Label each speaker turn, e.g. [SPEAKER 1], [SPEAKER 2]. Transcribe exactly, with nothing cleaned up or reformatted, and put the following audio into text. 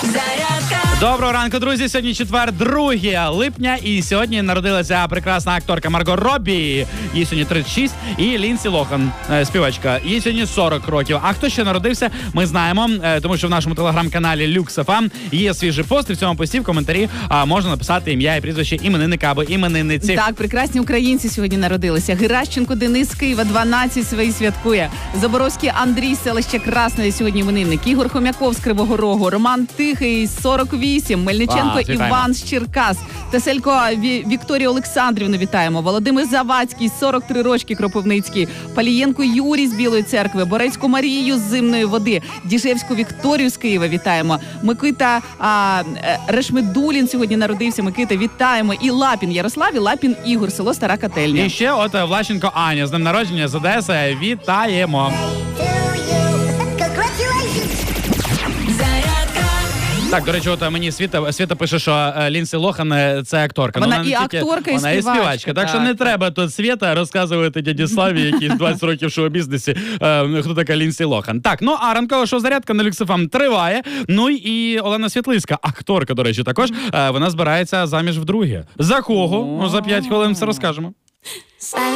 [SPEAKER 1] Доброго ранку, друзі. Сьогодні четвер, друге липня, і сьогодні народилася прекрасна акторка Марго Робі. Їй сьогодні тридцять шість. І Лінсі Лохан, співачка. Їй сьогодні сорок років. А хто ще народився, ми знаємо, тому що в нашому телеграм-каналі Люкс еф ем є свіжий пост, і в цьому пості в коментарі можна написати ім'я і прізвище іменинника або іменинниці.
[SPEAKER 2] Так, прекрасні українці сьогодні народилися. Геращенко Денис з Києва, дванадцять свої святкує. Заборовський Андрій, селище Красне, сьогодні іменинник. Ігор Хомяков з Кривого Рогу. Роман Тихий, сорок вісім. Мельниченко
[SPEAKER 1] а,
[SPEAKER 2] Іван з Черкас. Теселько Ві- Вікторію Олександрівну вітаємо. Володимир Завадський, сорок три рочки, Кропивницький. Палієнко Юрій з Білої Церкви. Борецьку Марію з Зимної Води. Діжевську Вікторію з Києва вітаємо. Микита а, Решмедулін сьогодні народився. Микита, вітаємо. І Лапін Ярослав, і Лапін Ігор, село Стара Котельня.
[SPEAKER 1] І ще от Влащенко Аня з днем народження з Одеси. Вітаємо. Так, до речі, от мені Світа, Світа пише, що е, Лінсі Лохан е, це акторка.
[SPEAKER 2] Вона
[SPEAKER 1] ну,
[SPEAKER 2] і
[SPEAKER 1] не тільки,
[SPEAKER 2] акторка, і
[SPEAKER 1] вона і
[SPEAKER 2] співачка,
[SPEAKER 1] співачка. Так,
[SPEAKER 2] так.
[SPEAKER 1] що не треба тут Світа розказувати дяді Славі, який двадцять років в шоу-бізнесі, е, хто така Лінсі Лохан. Так, ну а ранкова шоу-зарядка на Люкс еф ем триває. Ну і Олена Світлицька, акторка, до речі, також, е, вона збирається заміж вдруге. За кого? Ну, за п'ять хвилин все розкажемо.